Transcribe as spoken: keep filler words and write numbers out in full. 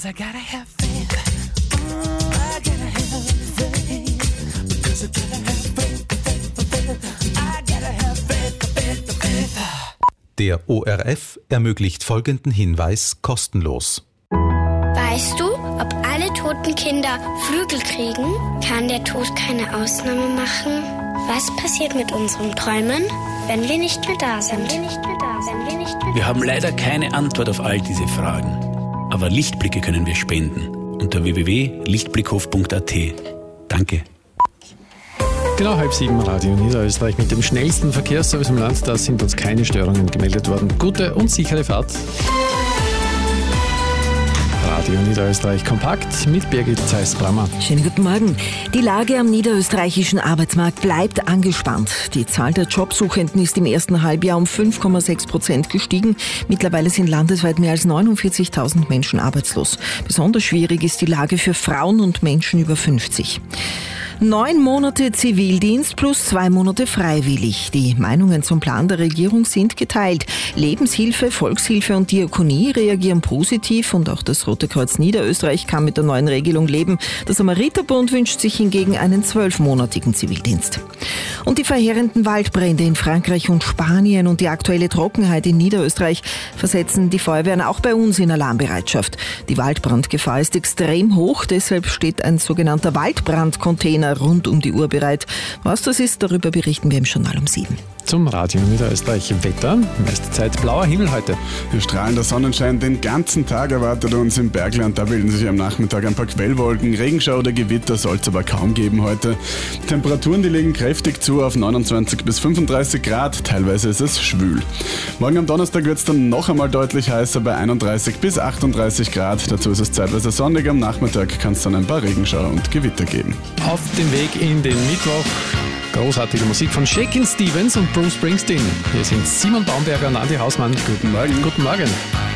'cause I gotta have faith. Mm, I gotta have faith, because I gotta have faith, faith, faith. I gotta have faith, faith, faith. Der O R F ermöglicht folgenden Hinweis kostenlos. Weißt du, ob alle toten Kinder Flügel kriegen? Kann der Tod keine Ausnahme machen? Was passiert mit unseren Träumen, wenn wir nicht mehr da sind? Wenn wir nicht mehr da sind, wenn wir nicht mehr da sind. Wir haben leider keine Antwort auf all diese Fragen. Aber Lichtblicke können wir spenden. Unter w w w punkt lichtblickhof punkt a t. Danke. Genau halb sieben, Radio Niederösterreich mit dem schnellsten Verkehrsservice im Land. Da sind uns keine Störungen gemeldet worden. Gute und sichere Fahrt. Radio Niederösterreich kompakt mit Birgit Zeiss-Brammer. Schönen guten Morgen. Die Lage am niederösterreichischen Arbeitsmarkt bleibt angespannt. Die Zahl der Jobsuchenden ist im ersten Halbjahr um fünf Komma sechs Prozent gestiegen. Mittlerweile sind landesweit mehr als neunundvierzigtausend Menschen arbeitslos. Besonders schwierig ist die Lage für Frauen und Menschen über fünfzig. Neun Monate Zivildienst plus zwei Monate freiwillig. Die Meinungen zum Plan der Regierung sind geteilt. Lebenshilfe, Volkshilfe und Diakonie reagieren positiv und auch das Rote Kreuz Niederösterreich kann mit der neuen Regelung leben. Der Samariterbund wünscht sich hingegen einen zwölfmonatigen Zivildienst. Und die verheerenden Waldbrände in Frankreich und Spanien und die aktuelle Trockenheit in Niederösterreich versetzen die Feuerwehren auch bei uns in Alarmbereitschaft. Die Waldbrandgefahr ist extrem hoch, deshalb steht ein sogenannter Waldbrandcontainer rund um die Uhr bereit. Was das ist, darüber berichten wir im Journal um sieben. Zum Radio Niederösterreich Wetter. Meiste Zeit blauer Himmel heute. Der strahlender Sonnenschein den ganzen Tag erwartet uns im Bergland. Da bilden sich am Nachmittag ein paar Quellwolken. Regenschau oder Gewitter soll es aber kaum geben heute. Temperaturen, die legen kräftig zu auf neunundzwanzig bis fünfunddreißig Grad. Teilweise ist es schwül. Morgen am Donnerstag wird es dann noch einmal deutlich heißer bei einunddreißig bis achtunddreißig Grad. Dazu ist es zeitweise sonnig. Am Nachmittag kann es dann ein paar Regenschauer und Gewitter geben. Auf dem Weg in den Mittwoch. Großartige Musik von Shakin' Stevens und Bruce Springsteen. Hier sind Simon Baumberger und Andi Hausmann. Guten Morgen. Guten Morgen.